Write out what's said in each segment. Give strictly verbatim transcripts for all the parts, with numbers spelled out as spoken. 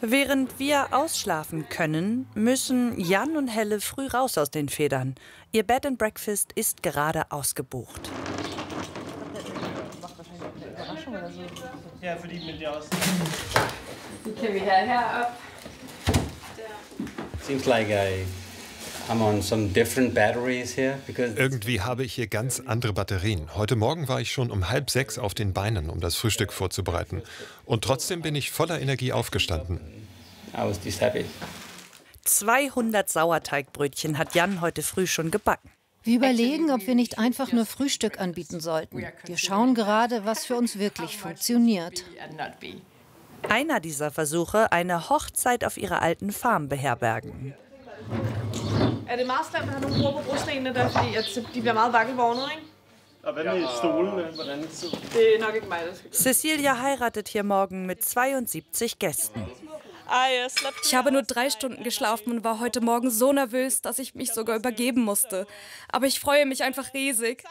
Während wir ausschlafen können, müssen Jan und Helle früh raus aus den Federn. Ihr Bed and Breakfast ist gerade ausgebucht. Ja, für die mit dir aus. Seems like I, I'm on some different batteries here because Irgendwie habe ich hier ganz andere Batterien. Heute Morgen war ich schon um halb sechs auf den Beinen, um das Frühstück vorzubereiten. Und trotzdem bin ich voller Energie aufgestanden. I was this happy. zweihundert Sauerteigbrötchen hat Jan heute früh schon gebacken. Wir überlegen, ob wir nicht einfach nur Frühstück anbieten sollten. Wir schauen gerade, was für uns wirklich funktioniert. Einer dieser Versuche, eine Hochzeit auf ihrer alten Farm beherbergen. Er det meget slemt at have nogle bord på brostenene der, fordi at de bliver meget vakkelvogne, ikke? Og hvad med stolene? Hvordan så? Det er nok ikke mig, der skal. Cecilia heiratet hier morgen mit zweiundsiebzig Gästen. Ich habe nur drei Stunden geschlafen und war heute Morgen so nervös, dass ich mich sogar übergeben musste. Aber ich freue mich einfach riesig.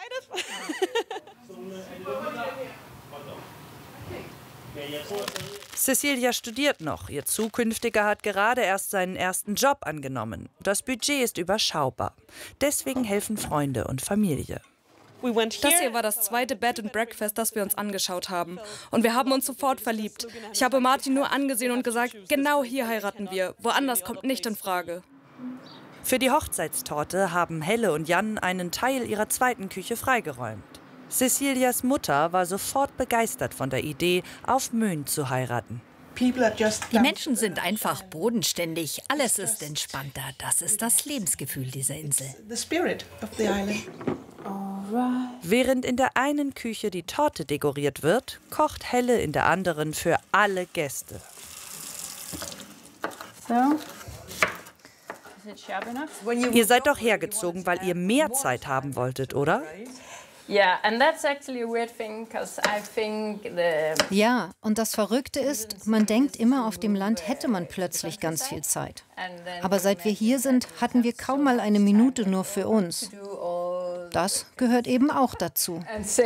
Cecilia studiert noch. Ihr Zukünftiger hat gerade erst seinen ersten Job angenommen. Das Budget ist überschaubar. Deswegen helfen Freunde und Familie. Das hier war das zweite Bed and Breakfast, das wir uns angeschaut haben. Und wir haben uns sofort verliebt. Ich habe Martin nur angesehen und gesagt, genau hier heiraten wir. Woanders kommt nicht in Frage. Für die Hochzeitstorte haben Helle und Jan einen Teil ihrer zweiten Küche freigeräumt. Cecilias Mutter war sofort begeistert von der Idee, auf Möhn zu heiraten. Die Menschen sind einfach bodenständig. Alles ist entspannter. Das ist das Lebensgefühl dieser Insel. Während in der einen Küche die Torte dekoriert wird, kocht Helle in der anderen für alle Gäste. Ihr seid doch hergezogen, weil ihr mehr Zeit haben wolltet, oder? Ja, und das Verrückte ist, man denkt immer, auf dem Land hätte man plötzlich ganz viel Zeit. Aber seit wir hier sind, hatten wir kaum mal eine Minute nur für uns. Das gehört eben auch dazu.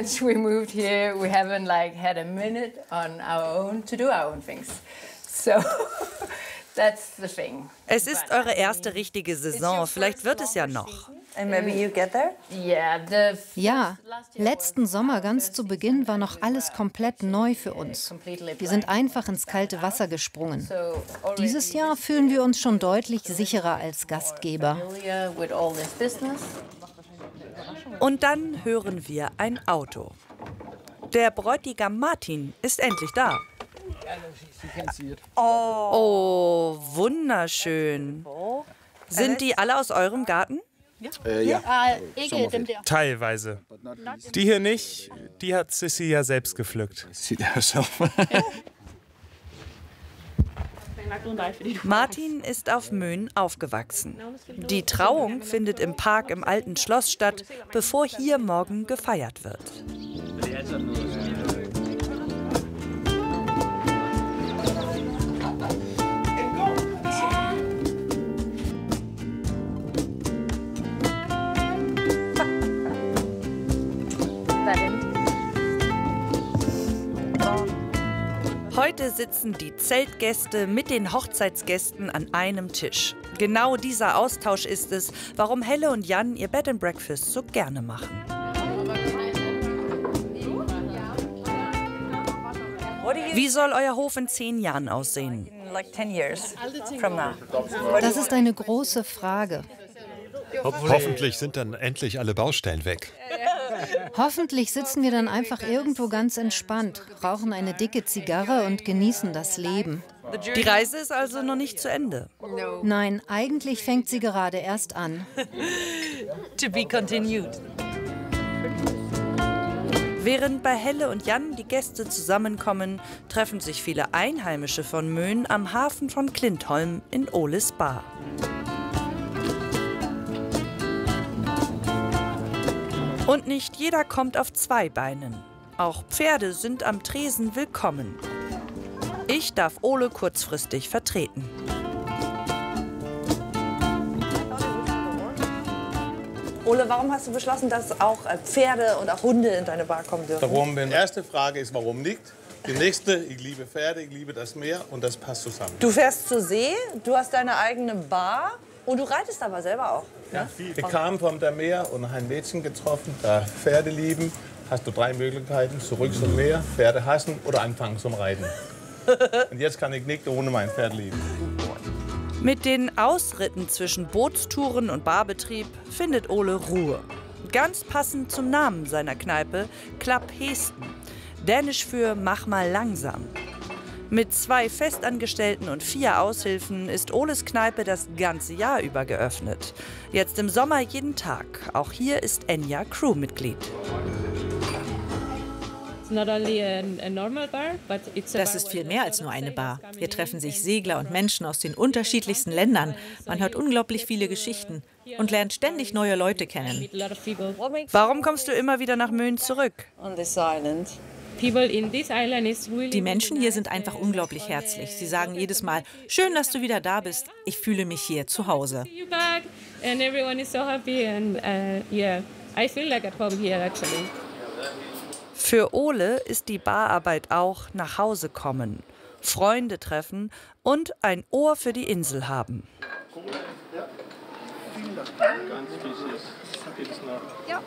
Es ist eure erste richtige Saison, vielleicht wird es ja noch. Ja, letzten Sommer ganz zu Beginn war noch alles komplett neu für uns. Wir sind einfach ins kalte Wasser gesprungen. Dieses Jahr fühlen wir uns schon deutlich sicherer als Gastgeber. Und dann hören wir ein Auto. Der Bräutigam Martin ist endlich da. Oh, wunderschön. Sind die alle aus eurem Garten? Äh, ja. Teilweise. Die hier nicht, die hat Sissy ja selbst gepflückt. Martin ist auf Möhn aufgewachsen. Die Trauung findet im Park im alten Schloss statt, bevor hier morgen gefeiert wird. Heute sitzen die Zeltgäste mit den Hochzeitsgästen an einem Tisch. Genau dieser Austausch ist es, warum Helle und Jan ihr Bed and Breakfast so gerne machen. Wie soll euer Hof in zehn Jahren aussehen? Das ist eine große Frage. Hoffentlich sind dann endlich alle Baustellen weg. Hoffentlich sitzen wir dann einfach irgendwo ganz entspannt, rauchen eine dicke Zigarre und genießen das Leben. Die Reise ist also noch nicht zu Ende. Nein, eigentlich fängt sie gerade erst an. To be continued. Während bei Helle und Jan die Gäste zusammenkommen, treffen sich viele Einheimische von Möhn am Hafen von Klintholm in Oles Bar. Und nicht jeder kommt auf zwei Beinen. Auch Pferde sind am Tresen willkommen. Ich darf Ole kurzfristig vertreten. Ole, warum hast du beschlossen, dass auch Pferde und auch Hunde in deine Bar kommen dürfen? Warum? Die erste Frage ist, warum nicht? Die nächste, ich liebe Pferde, ich liebe das Meer und das passt zusammen. Du fährst zur See, du hast deine eigene Bar und du reitest aber selber auch. Ja, ich kam vom der Meer und habe ein Mädchen getroffen, da Pferde lieben. Hast du drei Möglichkeiten, zurück zum Meer, Pferde hassen oder anfangen zum Reiten. Und jetzt kann ich nicht ohne mein Pferd lieben. Mit den Ausritten zwischen Bootstouren und Barbetrieb findet Ole Ruhe. Ganz passend zum Namen seiner Kneipe, Klapp Hesten. Dänisch für Mach mal langsam. Mit zwei Festangestellten und vier Aushilfen ist Oles Kneipe das ganze Jahr über geöffnet. Jetzt im Sommer jeden Tag. Auch hier ist Enya Crewmitglied. Das ist viel mehr als nur eine Bar. Hier treffen sich Segler und Menschen aus den unterschiedlichsten Ländern. Man hört unglaublich viele Geschichten und lernt ständig neue Leute kennen. Warum kommst du immer wieder nach Möhn zurück? Die Menschen hier sind einfach unglaublich herzlich. Sie sagen jedes Mal, schön, dass du wieder da bist. Ich fühle mich hier zu Hause. Für Ole ist die Bararbeit auch nach Hause kommen, Freunde treffen und ein Ohr für die Insel haben. Ja.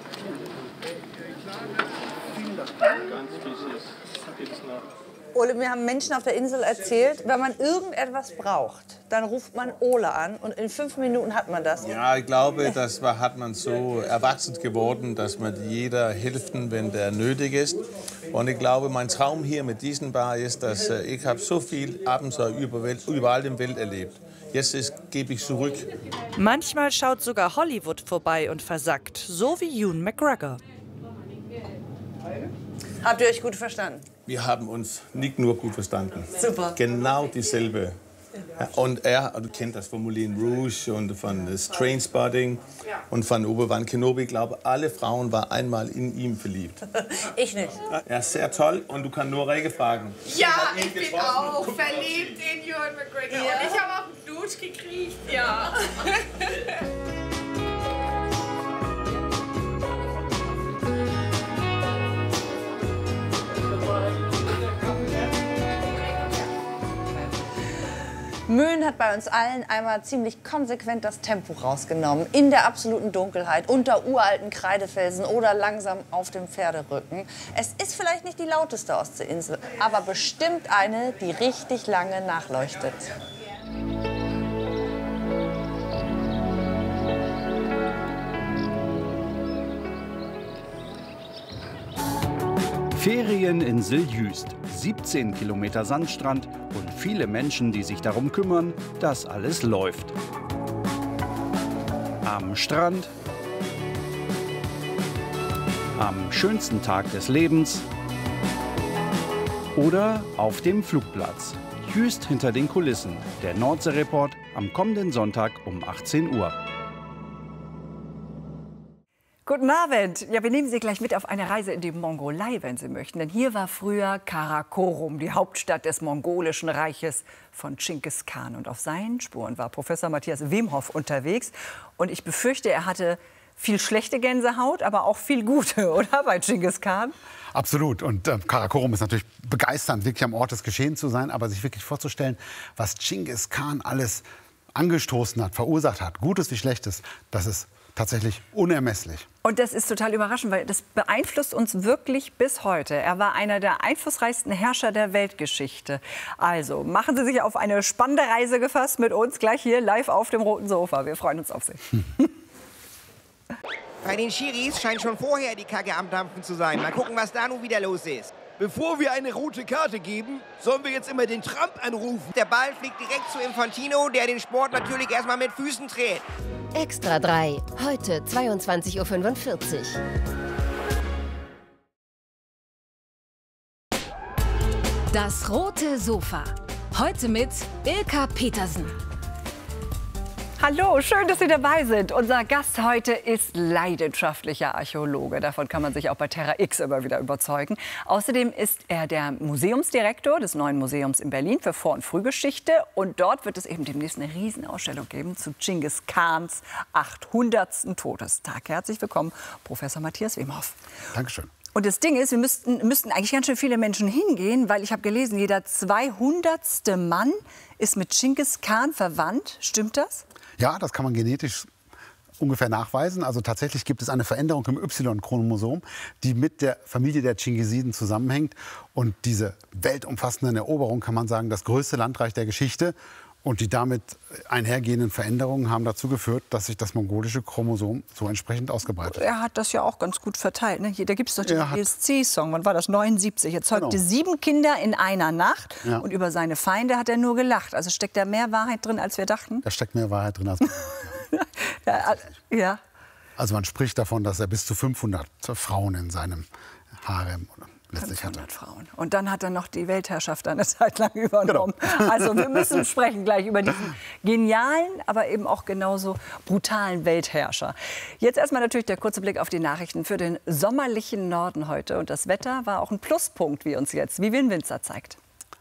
Ole, mir haben Menschen auf der Insel erzählt, wenn man irgendetwas braucht, dann ruft man Ole an und in fünf Minuten hat man das. Ja, ich glaube, das war, hat man so erwachsen geworden, dass man jeder hilft, wenn der nötig ist. Und ich glaube, mein Traum hier mit diesem Bar ist, dass äh, ich habe so viel Abenteuer überall in der Welt erlebt. Jetzt gebe ich zurück. Manchmal schaut sogar Hollywood vorbei und versackt, so wie Ewan McGregor. Habt ihr euch gut verstanden? Wir haben uns nicht nur gut verstanden. Super. Genau dieselbe. Ja, und er, du kennst das von Moulin Rouge und von Trainspotting und von Obi-Wan Kenobi. Ich glaube, alle Frauen waren einmal in ihm verliebt. Ich nicht. Er ist sehr toll und du kannst nur Reike fragen. Ja, ich bin auch verliebt in Ewan McGregor. Ja. Und ich habe auch einen Dusch gekriegt. Ja. Möhn hat bei uns allen einmal ziemlich konsequent das Tempo rausgenommen. In der absoluten Dunkelheit, unter uralten Kreidefelsen oder langsam auf dem Pferderücken. Es ist vielleicht nicht die lauteste Ostseeinsel, aber bestimmt eine, die richtig lange nachleuchtet. Ferieninsel Jüst. siebzehn Kilometer Sandstrand und viele Menschen, die sich darum kümmern, dass alles läuft. Am Strand, am schönsten Tag des Lebens oder auf dem Flugplatz. Jüst hinter den Kulissen. Der Nordsee-Report am kommenden Sonntag um achtzehn Uhr. Guten Abend. Ja, wir nehmen Sie gleich mit auf eine Reise in die Mongolei, wenn Sie möchten. Denn hier war früher Karakorum, die Hauptstadt des mongolischen Reiches von Genghis Khan. Und auf seinen Spuren war Professor Matthias Wemhoff unterwegs. Und ich befürchte, er hatte viel schlechte Gänsehaut, aber auch viel gute, oder, bei Genghis Khan? Absolut. Und äh, Karakorum ist natürlich begeisternd, wirklich am Ort des Geschehens zu sein. Aber sich wirklich vorzustellen, was Genghis Khan alles angestoßen hat, verursacht hat, Gutes wie Schlechtes, das ist tatsächlich unermesslich. Und das ist total überraschend, weil das beeinflusst uns wirklich bis heute. Er war einer der einflussreichsten Herrscher der Weltgeschichte. Also machen Sie sich auf eine spannende Reise gefasst mit uns, gleich hier live auf dem roten Sofa. Wir freuen uns auf Sie. Bei den Schiris scheint schon vorher die Kacke am Dampfen zu sein. Mal gucken, was da nun wieder los ist. Bevor wir eine rote Karte geben, sollen wir jetzt immer den Trump anrufen. Der Ball fliegt direkt zu Infantino, der den Sport natürlich erstmal mit Füßen dreht. Extra drei, heute zweiundzwanzig Uhr fünfundvierzig. Das rote Sofa. Heute mit Ilka Petersen. Hallo, schön, dass Sie dabei sind. Unser Gast heute ist leidenschaftlicher Archäologe. Davon kann man sich auch bei Terra X immer wieder überzeugen. Außerdem ist er der Museumsdirektor des neuen Museums in Berlin für Vor- und Frühgeschichte. Und dort wird es eben demnächst eine Riesenausstellung geben zu Genghis Khans achthundertsten Todestag. Herzlich willkommen, Professor Matthias Wemhoff. Dankeschön. Und das Ding ist, wir müssten, müssten eigentlich ganz schön viele Menschen hingehen, weil ich habe gelesen, jeder zweihundertste Mann ist mit Genghis Khan verwandt. Stimmt das? Ja, das kann man genetisch ungefähr nachweisen. Also tatsächlich gibt es eine Veränderung im Y-Chromosom, die mit der Familie der Chingisiden zusammenhängt. Und diese weltumfassenden Eroberungen, kann man sagen, das größte Landreich der Geschichte und die damit einhergehenden Veränderungen haben dazu geführt, dass sich das mongolische Chromosom so entsprechend ausgebreitet hat. Er hat das ja auch ganz gut verteilt. Ne? Hier, da gibt es doch den E S C-Song, wann war das? neunundsiebzig. Er zeugte genau. sieben Kinder in einer Nacht ja. und über seine Feinde hat er nur gelacht. Also steckt da mehr Wahrheit drin, als wir dachten? Da steckt mehr Wahrheit drin als ja, ja. Also man spricht davon, dass er bis zu fünfhundert Frauen in seinem Harem letztlich hatte. Frauen. Und dann hat er noch die Weltherrschaft eine Zeit lang übernommen. Genau. Also wir müssen sprechen gleich über diesen genialen, aber eben auch genauso brutalen Weltherrscher. Jetzt erstmal natürlich der kurze Blick auf die Nachrichten für den sommerlichen Norden heute. Und das Wetter war auch ein Pluspunkt, wie uns jetzt Vivian Winzer zeigt.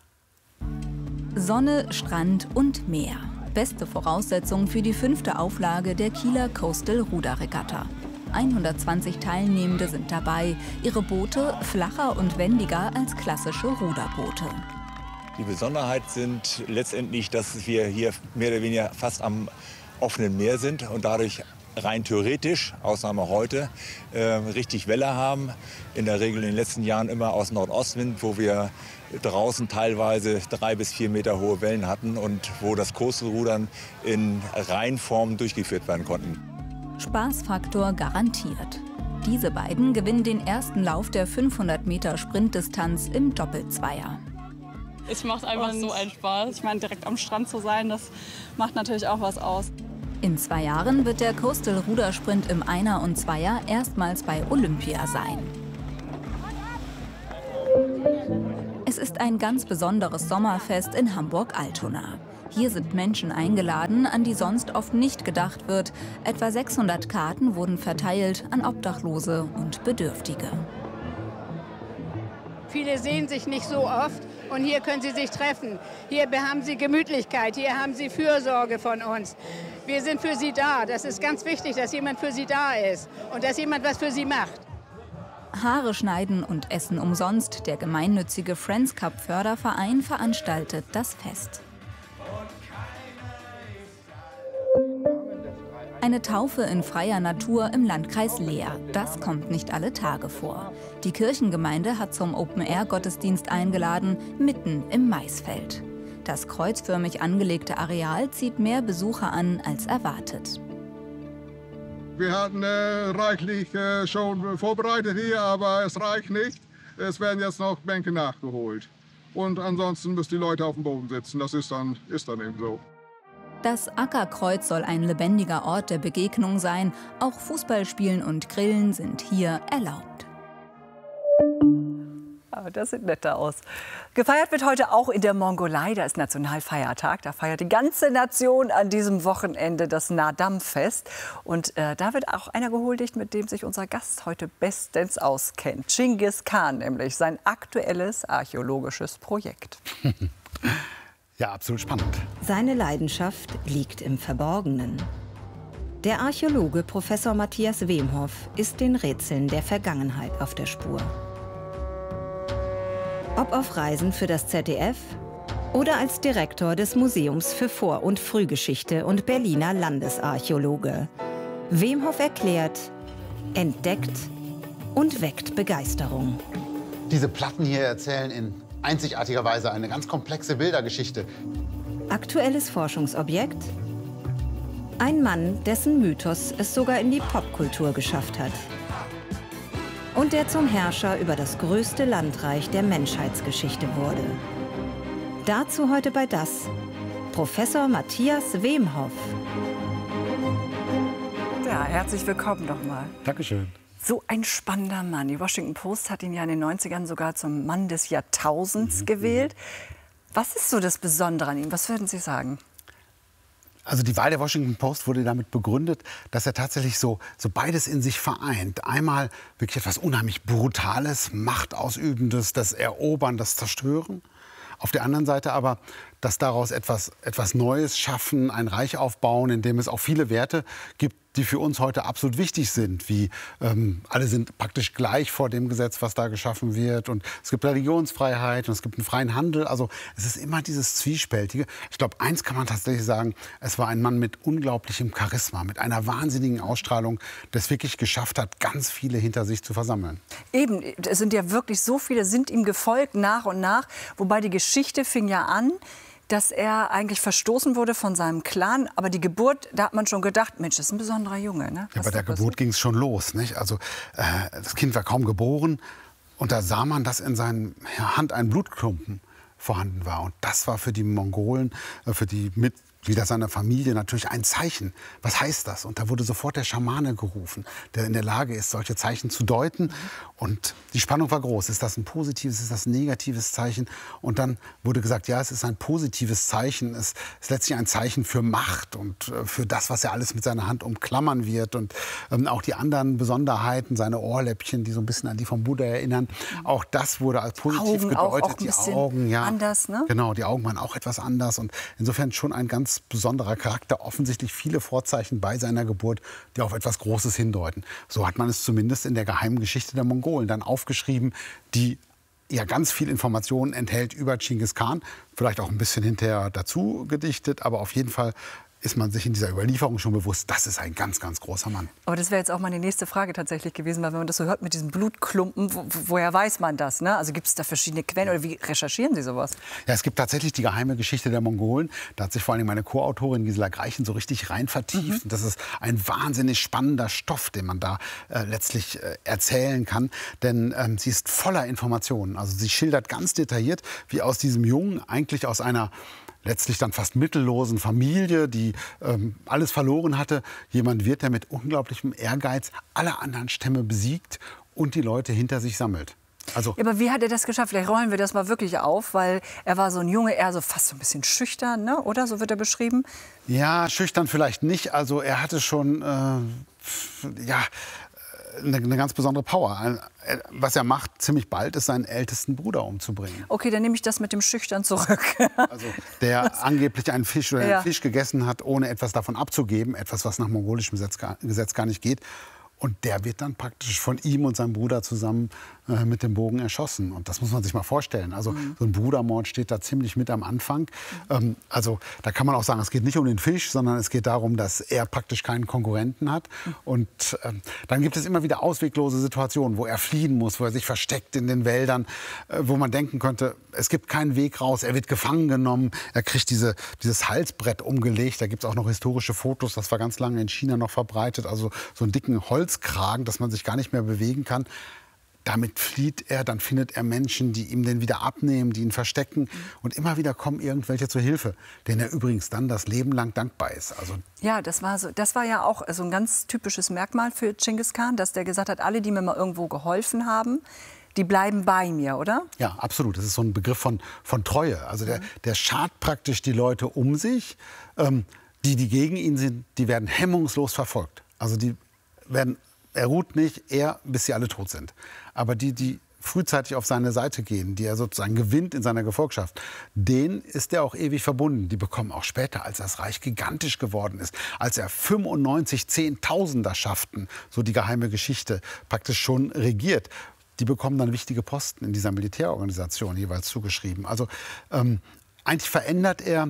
Sonne, Strand und Meer. Beste Voraussetzung für die fünfte Auflage der Kieler Coastal Ruderregatta. hundertzwanzig Teilnehmende sind dabei. Ihre Boote flacher und wendiger als klassische Ruderboote. Die Besonderheit sind letztendlich, dass wir hier mehr oder weniger fast am offenen Meer sind und dadurch rein theoretisch, Ausnahme heute, äh, richtig Welle haben. In der Regel in den letzten Jahren immer aus Nordostwind, wo wir draußen teilweise drei bis vier Meter hohe Wellen hatten und wo das Coastal-Rudern in Reinform durchgeführt werden konnten. Spaßfaktor garantiert. Diese beiden gewinnen den ersten Lauf der fünfhundert Meter Sprintdistanz im Doppelzweier. Es macht einfach und so einen Spaß. Ich meine, direkt am Strand zu sein, das macht natürlich auch was aus. In zwei Jahren wird der Coastal Rudersprint im Einer und Zweier erstmals bei Olympia sein. Es ist ein ganz besonderes Sommerfest in Hamburg-Altona. Hier sind Menschen eingeladen, an die sonst oft nicht gedacht wird. Etwa sechshundert Karten wurden verteilt an Obdachlose und Bedürftige. Viele sehen sich nicht so oft und hier können sie sich treffen. Hier haben sie Gemütlichkeit, hier haben sie Fürsorge von uns. Wir sind für sie da. Das ist ganz wichtig, dass jemand für sie da ist und dass jemand was für sie macht. Haare schneiden und Essen umsonst. Der gemeinnützige Friends Cup Förderverein veranstaltet das Fest. Eine Taufe in freier Natur im Landkreis Leer. Das kommt nicht alle Tage vor. Die Kirchengemeinde hat zum Open-Air-Gottesdienst eingeladen, mitten im Maisfeld. Das kreuzförmig angelegte Areal zieht mehr Besucher an als erwartet. Wir hatten äh, reichlich äh, schon vorbereitet hier, aber es reicht nicht. Es werden jetzt noch Bänke nachgeholt. Und ansonsten müssen die Leute auf dem Boden sitzen. Das ist dann, ist dann eben so. Das Ackerkreuz soll ein lebendiger Ort der Begegnung sein. Auch Fußballspielen und Grillen sind hier erlaubt. Aber das sieht netter aus. Gefeiert wird heute auch in der Mongolei. Da ist Nationalfeiertag. Da feiert die ganze Nation an diesem Wochenende das Naadam-Fest. Und äh, da wird auch einer gehuldigt, mit dem sich unser Gast heute bestens auskennt. Genghis Khan nämlich, sein aktuelles archäologisches Projekt. Ja, absolut spannend. Seine Leidenschaft liegt im Verborgenen. Der Archäologe Professor Matthias Wemhoff ist den Rätseln der Vergangenheit auf der Spur. Ob auf Reisen für das Z D F oder als Direktor des Museums für Vor- und Frühgeschichte und Berliner Landesarchäologe. Wemhoff erklärt, entdeckt und weckt Begeisterung. Diese Platten hier erzählen in einzigartiger Weise eine ganz komplexe Bildergeschichte. Aktuelles Forschungsobjekt? Ein Mann, dessen Mythos es sogar in die Popkultur geschafft hat. Und der zum Herrscher über das größte Landreich der Menschheitsgeschichte wurde. Dazu heute bei das Professor Matthias Wemhoff. Ja, herzlich willkommen nochmal. Dankeschön. So ein spannender Mann. Die Washington Post hat ihn ja in den neunzigern sogar zum Mann des Jahrtausends mhm. gewählt. Was ist so das Besondere an ihm? Was würden Sie sagen? Also die Wahl der Washington Post wurde damit begründet, dass er tatsächlich so, so beides in sich vereint. Einmal wirklich etwas unheimlich Brutales, Machtausübendes, das Erobern, das Zerstören. Auf der anderen Seite aber dass daraus etwas, etwas Neues schaffen, ein Reich aufbauen, in dem es auch viele Werte gibt, die für uns heute absolut wichtig sind, wie ähm, alle sind praktisch gleich vor dem Gesetz, was da geschaffen wird, und es gibt Religionsfreiheit und es gibt einen freien Handel. Also es ist immer dieses Zwiespältige. Ich glaube, eins kann man tatsächlich sagen, es war ein Mann mit unglaublichem Charisma, mit einer wahnsinnigen Ausstrahlung, der es wirklich geschafft hat, ganz viele hinter sich zu versammeln. Eben, es sind ja wirklich so viele, sind ihm gefolgt nach und nach, wobei die Geschichte fing ja an, dass er eigentlich verstoßen wurde von seinem Clan. Aber die Geburt, da hat man schon gedacht, Mensch, das ist ein besonderer Junge. Ne? Ja, bei der Geburt ging es schon los. Nicht? Also, äh, das Kind war kaum geboren und da sah man, dass in seiner Hand ein Blutklumpen vorhanden war. Und das war für die Mongolen, äh, für die Mitglieder seiner Familie natürlich ein Zeichen. Was heißt das? Und da wurde sofort der Schamane gerufen, der in der Lage ist, solche Zeichen zu deuten. Und die Spannung war groß. Ist das ein positives, ist das ein negatives Zeichen? Und dann wurde gesagt, ja, es ist ein positives Zeichen. Es ist letztlich ein Zeichen für Macht und äh, für das, was er alles mit seiner Hand umklammern wird. Und ähm, auch die anderen Besonderheiten, seine Ohrläppchen, die so ein bisschen an die vom Buddha erinnern, auch das wurde als positiv Augen gedeutet. auch, auch ein die bisschen Augen, ja. anders, ne? Genau, die Augen waren auch etwas anders. Und insofern schon ein ganz besonderer Charakter. Offensichtlich viele Vorzeichen bei seiner Geburt, die auf etwas Großes hindeuten. So hat man es zumindest in der geheimen Geschichte der Mongolen dann aufgeschrieben, die ja ganz viel Informationen enthält über Genghis Khan. Vielleicht auch ein bisschen hinterher dazu gedichtet, aber auf jeden Fall ist man sich in dieser Überlieferung schon bewusst, das ist ein ganz, ganz großer Mann. Aber das wäre jetzt auch meine nächste Frage tatsächlich gewesen, weil wenn man das so hört mit diesen Blutklumpen, wo, woher weiß man das? Ne? Also gibt es da verschiedene Quellen oder wie recherchieren Sie sowas? Ja, es gibt tatsächlich die geheime Geschichte der Mongolen. Da hat sich vor allem meine Co-Autorin Gisela Greichen so richtig rein vertieft. Mhm. Das ist ein wahnsinnig spannender Stoff, den man da äh, letztlich äh, erzählen kann. Denn ähm, sie ist voller Informationen. Also sie schildert ganz detailliert, wie aus diesem Jungen, eigentlich aus einer letztlich dann fast mittellosen Familie, die ähm, alles verloren hatte, jemand wird, der mit unglaublichem Ehrgeiz alle anderen Stämme besiegt und die Leute hinter sich sammelt. Also, ja, aber wie hat er das geschafft? Vielleicht rollen wir das mal wirklich auf, weil er war so ein Junge, eher so fast so ein bisschen schüchtern, ne? Oder? So wird er beschrieben. Ja, schüchtern vielleicht nicht. Also er hatte schon, äh, ja, eine, eine ganz besondere Power. Was er macht, ziemlich bald, ist seinen ältesten Bruder umzubringen. Okay, dann nehme ich das mit dem Schüchtern zurück. Also der angeblich einen Fisch oder Ja. einen Fisch gegessen hat, ohne etwas davon abzugeben. Etwas, was nach mongolischem Gesetz gar, Gesetz gar nicht geht. Und der wird dann praktisch von ihm und seinem Bruder zusammen äh, mit dem Bogen erschossen. Und das muss man sich mal vorstellen. Also Mhm. so ein Brudermord steht da ziemlich mit am Anfang. Ähm, also da kann man auch sagen, es geht nicht um den Fisch, sondern es geht darum, dass er praktisch keinen Konkurrenten hat. Und ähm, dann gibt es immer wieder ausweglose Situationen, wo er fliehen muss, wo er sich versteckt in den Wäldern, äh, wo man denken könnte, es gibt keinen Weg raus. Er wird gefangen genommen, er kriegt diese, dieses Halsbrett umgelegt. Da gibt es auch noch historische Fotos, das war ganz lange in China noch verbreitet. Also so einen dicken Holzkragen, dass man sich gar nicht mehr bewegen kann. Damit flieht er, dann findet er Menschen, die ihm den wieder abnehmen, die ihn verstecken. Und immer wieder kommen irgendwelche zur Hilfe, denen er übrigens dann das Leben lang dankbar ist. Also Ja, das war, so, das war ja auch so ein ganz typisches Merkmal für Genghis Khan, dass der gesagt hat, alle, die mir mal irgendwo geholfen haben, die bleiben bei mir, oder? ja, absolut. Das ist so ein Begriff von, von Treue. Also der, der schart praktisch die Leute um sich. Ähm, die, die gegen ihn sind, die werden hemmungslos verfolgt. Also die werden, er ruht nicht, er, bis sie alle tot sind. Aber die, die frühzeitig auf seine Seite gehen, die er sozusagen gewinnt in seiner Gefolgschaft, denen ist er auch ewig verbunden. Die bekommen auch später, als das Reich gigantisch geworden ist, als er fünfundneunzig Zehntausenderschaften, so die geheime Geschichte, praktisch schon regiert, die bekommen dann wichtige Posten in dieser Militärorganisation jeweils zugeschrieben. Also ähm, eigentlich verändert er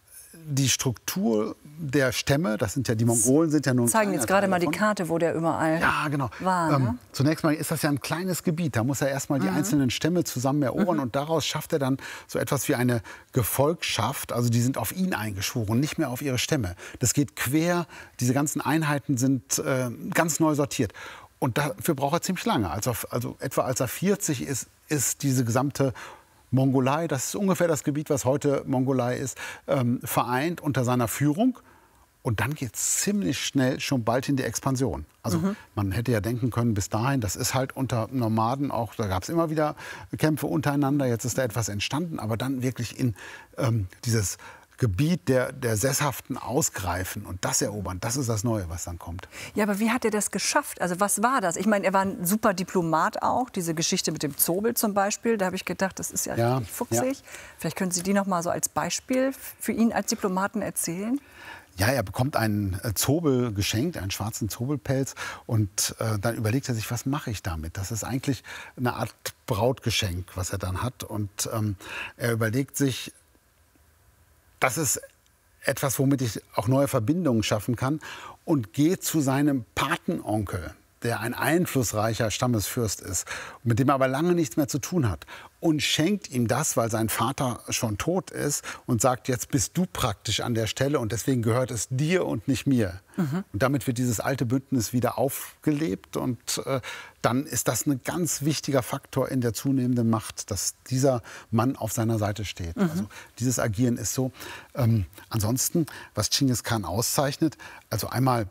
die Struktur der Stämme. Das sind ja die Mongolen, sind ja nun. Wir zeigen jetzt gerade mal die Karte, wo der überall ja, genau. war. Ähm, Ne? zunächst mal ist das ja ein kleines Gebiet. Da muss er erst mal die Mhm. einzelnen Stämme zusammen erobern. Mhm. Und daraus schafft er dann so etwas wie eine Gefolgschaft. Also die sind auf ihn eingeschworen, nicht mehr auf ihre Stämme. Das geht quer. Diese ganzen Einheiten sind äh, ganz neu sortiert. Und dafür braucht er ziemlich lange. Also, also etwa als er vierzig ist, ist diese gesamte Mongolei, das ist ungefähr das Gebiet, was heute Mongolei ist, ähm, vereint unter seiner Führung. Und dann geht es ziemlich schnell schon bald in die Expansion. Also Mhm. man hätte ja denken können, bis dahin, das ist halt unter Nomaden auch, da gab es immer wieder Kämpfe untereinander. Jetzt ist da etwas entstanden, aber dann wirklich in ähm, dieses Gebiet der, der Sesshaften ausgreifen und das erobern. Das ist das Neue, was dann kommt. Ja, aber wie hat er das geschafft? Also was war das? Ich meine, er war ein super Diplomat auch. Diese Geschichte mit dem Zobel zum Beispiel, da habe ich gedacht, das ist ja, ja richtig fuchsig. Ja. Vielleicht können Sie die noch mal so als Beispiel für ihn als Diplomaten erzählen? Ja, er bekommt einen Zobel geschenkt, einen schwarzen Zobelpelz. Und äh, dann überlegt er sich, was mache ich damit? Das ist eigentlich eine Art Brautgeschenk, was er dann hat. Und ähm, er überlegt sich, das ist etwas, womit ich auch neue Verbindungen schaffen kann. Und geht zu seinem Patenonkel, der ein einflussreicher Stammesfürst ist, mit dem er aber lange nichts mehr zu tun hat. Und schenkt ihm das, weil sein Vater schon tot ist und sagt, jetzt bist du praktisch an der Stelle und deswegen gehört es dir und nicht mir. Mhm. Und damit wird dieses alte Bündnis wieder aufgelebt und äh, dann ist das ein ganz wichtiger Faktor in der zunehmenden Macht, dass dieser Mann auf seiner Seite steht. Mhm. Also dieses Agieren ist so. Ähm, ansonsten, was Dschingis Khan auszeichnet, also einmal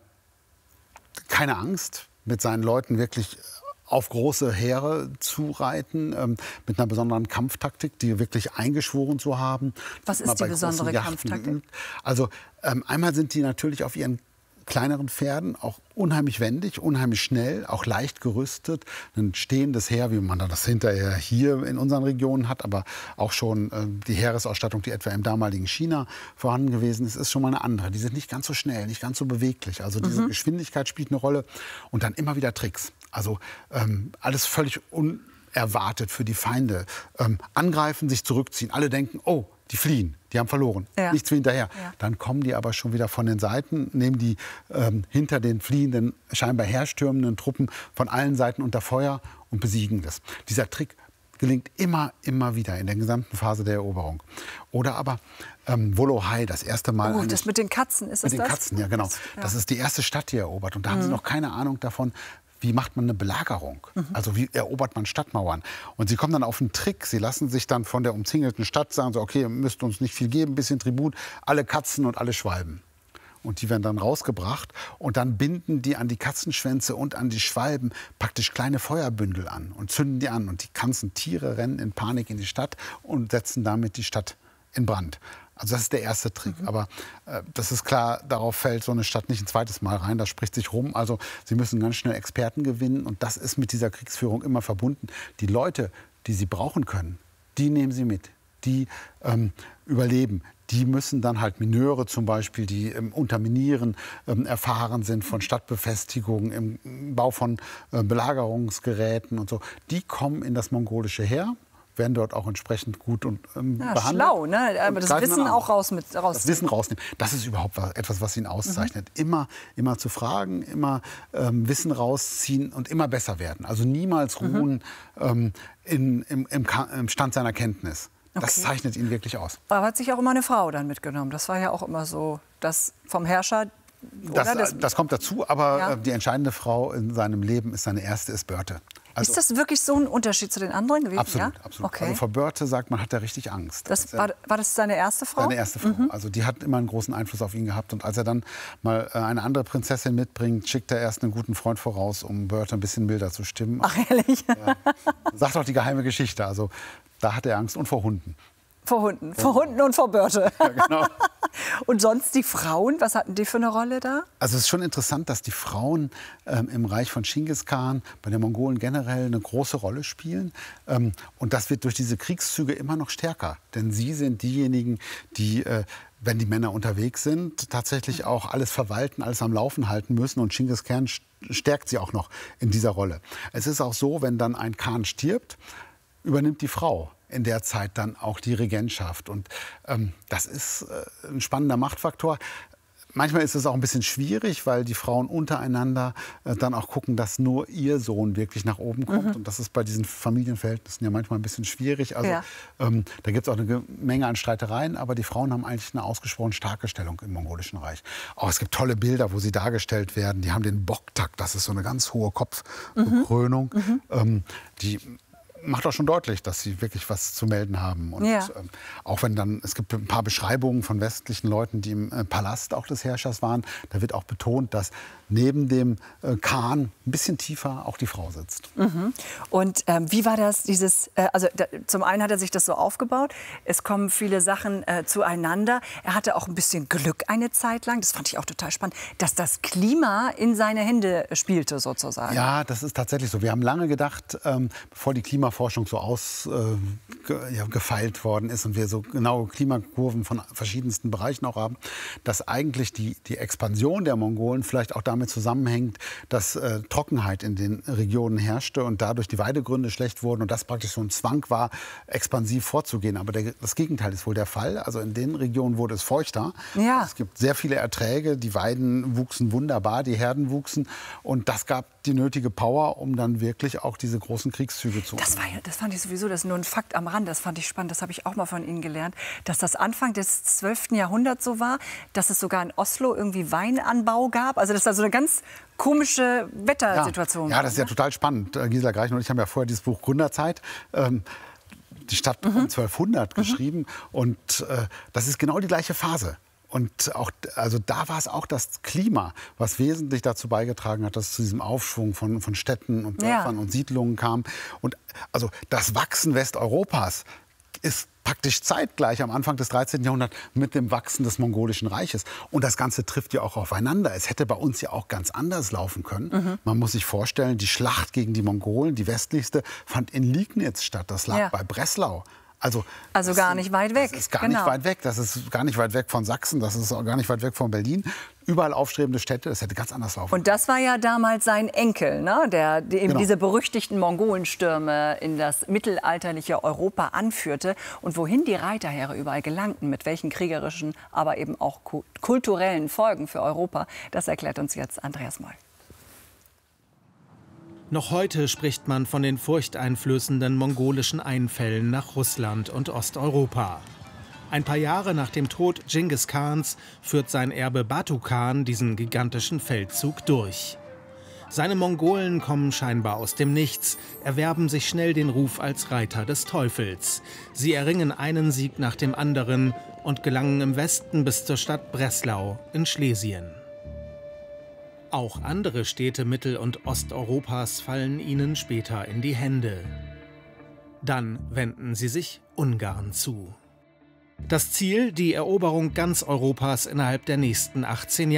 keine Angst, mit seinen Leuten wirklich auf große Heere zu reiten, ähm, mit einer besonderen Kampftaktik, die wirklich eingeschworen zu haben. Was ist die besondere Kampftaktik? Also ähm, einmal sind die natürlich auf ihren kleineren Pferden auch unheimlich wendig, unheimlich schnell, auch leicht gerüstet. Ein stehendes Heer, wie man das hinterher hier in unseren Regionen hat, aber auch schon äh, die Heeresausstattung, die etwa im damaligen China vorhanden gewesen ist, ist schon mal eine andere. Die sind nicht ganz so schnell, nicht ganz so beweglich. Also diese mhm. Geschwindigkeit spielt eine Rolle und dann immer wieder Tricks. Also ähm, alles völlig unerwartet für die Feinde. Ähm, angreifen, sich zurückziehen. Alle denken, oh, die fliehen, die haben verloren, ja. nichts wie hinterher. Ja. Dann kommen die aber schon wieder von den Seiten, nehmen die ähm, hinter den fliehenden, scheinbar herstürmenden Truppen von allen Seiten unter Feuer und besiegen das. Dieser Trick gelingt immer, immer wieder in der gesamten Phase der Eroberung. Oder aber ähm, Wolohai, das erste Mal... Oh, das mit den Katzen, ist das Mit den das? Katzen, ja genau. Ja. Das ist die erste Stadt, die er erobert. Und da mhm. haben sie noch keine Ahnung davon, wie macht man eine Belagerung? Mhm. Also wie erobert man Stadtmauern? Und sie kommen dann auf einen Trick. Sie lassen sich dann von der umzingelten Stadt sagen, so, okay, ihr müsst uns nicht viel geben, ein bisschen Tribut, alle Katzen und alle Schwalben. Und die werden dann rausgebracht und dann binden die an die Katzenschwänze und an die Schwalben praktisch kleine Feuerbündel an und zünden die an. Und die ganzen Tiere rennen in Panik in die Stadt und setzen damit die Stadt in Brand. Also das ist der erste Trick. Mhm. Aber äh, das ist klar, darauf fällt so eine Stadt nicht ein zweites Mal rein. Das spricht sich rum. Also sie müssen ganz schnell Experten gewinnen. Und das ist mit dieser Kriegsführung immer verbunden. Die Leute, die sie brauchen können, die nehmen sie mit. Die ähm, überleben. Die müssen dann halt Mineure zum Beispiel, die im Unterminieren ähm, erfahren sind von Stadtbefestigungen, im Bau von äh, Belagerungsgeräten und so. Die kommen in das mongolische Heer. Werden dort auch entsprechend gut und ähm, ja, behandelt. Schlau, ne? Aber das Wissen auch raus mit, rausnehmen. Das Wissen rausnehmen. Das ist überhaupt was, etwas, was ihn auszeichnet. Mhm. Immer, immer zu fragen, immer ähm, Wissen rausziehen und immer besser werden. Also niemals ruhen mhm. ähm, in, im, im, im Stand seiner Kenntnis. Okay. Das zeichnet ihn wirklich aus. Aber hat sich auch immer eine Frau dann mitgenommen. Das war ja auch immer so, das vom Herrscher. Das, das, das kommt dazu, aber ja. die entscheidende Frau in seinem Leben ist seine erste, ist Börte. Also, ist das wirklich so ein Unterschied zu den anderen gewesen? Absolut, ja? absolut. Okay. Also vor Börte sagt man, hat er richtig Angst. Das war, war das seine erste Frau? Seine erste Frau. Mhm. Also die hat immer einen großen Einfluss auf ihn gehabt. Und als er dann mal eine andere Prinzessin mitbringt, schickt er erst einen guten Freund voraus, um Börte ein bisschen milder zu stimmen. Ach, ehrlich? Ja. Sagt auch die geheime Geschichte. Also da hat er Angst und vor Hunden. Vor Hunden, vor Hunden und vor Börte. Ja, genau. Und sonst die Frauen, was hatten die für eine Rolle da? Also es ist schon interessant, dass die Frauen ähm, im Reich von Dschingis Khan, bei den Mongolen generell eine große Rolle spielen. Ähm, und das wird durch diese Kriegszüge immer noch stärker. Denn sie sind diejenigen, die, äh, wenn die Männer unterwegs sind, tatsächlich auch alles verwalten, alles am Laufen halten müssen. Und Dschingis Khan stärkt sie auch noch in dieser Rolle. Es ist auch so, wenn dann ein Khan stirbt, übernimmt die Frau in der Zeit dann auch die Regentschaft. Und ähm, das ist äh, ein spannender Machtfaktor. Manchmal ist es auch ein bisschen schwierig, weil die Frauen untereinander äh, dann auch gucken, dass nur ihr Sohn wirklich nach oben kommt. Mhm. Und das ist bei diesen Familienverhältnissen ja manchmal ein bisschen schwierig. Also ja. ähm, da gibt es auch eine Menge an Streitereien, aber die Frauen haben eigentlich eine ausgesprochen starke Stellung im mongolischen Reich. Auch es gibt tolle Bilder, wo sie dargestellt werden. Die haben den Boktak, das ist so eine ganz hohe Kopfbekrönung. Mhm. Mhm. Ähm, die macht auch schon deutlich, dass sie wirklich was zu melden haben. Und ja. ähm, auch wenn dann, es gibt ein paar Beschreibungen von westlichen Leuten, die im äh, Palast auch des Herrschers waren, da wird auch betont, dass neben dem äh, Khan ein bisschen tiefer auch die Frau sitzt. Mhm. Und ähm, wie war das, dieses, äh, also da, zum einen hat er sich das so aufgebaut, es kommen viele Sachen äh, zueinander. Er hatte auch ein bisschen Glück eine Zeit lang, das fand ich auch total spannend, dass das Klima in seine Hände spielte sozusagen. Ja, das ist tatsächlich so. Wir haben lange gedacht, ähm, bevor die Klimaforschung so ausgefeilt äh, ja, worden ist und wir so genaue Klimakurven von verschiedensten Bereichen auch haben, dass eigentlich die, die Expansion der Mongolen vielleicht auch damit zusammenhängt, dass äh, Trockenheit in den Regionen herrschte und dadurch die Weidegründe schlecht wurden und das praktisch so ein Zwang war, expansiv vorzugehen. Aber der, das Gegenteil ist wohl der Fall. Also in den Regionen wurde es feuchter. Ja. Es gibt sehr viele Erträge. Die Weiden wuchsen wunderbar, die Herden wuchsen und das gab die nötige Power, um dann wirklich auch diese großen Kriegszüge zu Das, war ja, das fand ich sowieso, das ist nur ein Fakt am Rand, das fand ich spannend, das habe ich auch mal von Ihnen gelernt, dass das Anfang des zwölften Jahrhunderts so war, dass es sogar in Oslo irgendwie Weinanbau gab, also dass da so eine ganz komische Wettersituation ja. war. Ja, das ist ja total spannend. Gisela Greichen und ich haben ja vorher dieses Buch Gründerzeit, ähm, die Stadt mhm. um zwölfhundert mhm. geschrieben und äh, das ist genau die gleiche Phase. Und auch, also da war es auch das Klima, was wesentlich dazu beigetragen hat, dass es zu diesem Aufschwung von, von Städten und Dörfern ja. und Siedlungen kam. Und also das Wachsen Westeuropas ist praktisch zeitgleich am Anfang des dreizehnten Jahrhunderts mit dem Wachsen des Mongolischen Reiches. Und das Ganze trifft ja auch aufeinander. Es hätte bei uns ja auch ganz anders laufen können. Mhm. Man muss sich vorstellen, die Schlacht gegen die Mongolen, die westlichste, fand in Liegnitz statt. Das lag ja. bei Breslau. Also, also gar nicht weit weg. Das ist gar genau. nicht weit weg. Das ist gar nicht weit weg von Sachsen. Das ist auch gar nicht weit weg von Berlin. Überall aufstrebende Städte. Das hätte ganz anders laufen. Und das war ja damals sein Enkel, ne? der eben genau. diese berüchtigten Mongolenstürme in das mittelalterliche Europa anführte. Und wohin die Reiterheere überall gelangten, mit welchen kriegerischen, aber eben auch kulturellen Folgen für Europa, das erklärt uns jetzt Andreas Moll. Noch heute spricht man von den furchteinflößenden mongolischen Einfällen nach Russland und Osteuropa. Ein paar Jahre nach dem Tod Dschingis Khans führt sein Erbe Batu Khan diesen gigantischen Feldzug durch. Seine Mongolen kommen scheinbar aus dem Nichts, erwerben sich schnell den Ruf als Reiter des Teufels. Sie erringen einen Sieg nach dem anderen und gelangen im Westen bis zur Stadt Breslau in Schlesien. Auch andere Städte Mittel- und Osteuropas fallen ihnen später in die Hände. Dann wenden sie sich Ungarn zu. Das Ziel, die Eroberung ganz Europas innerhalb der nächsten achtzehn Jahre.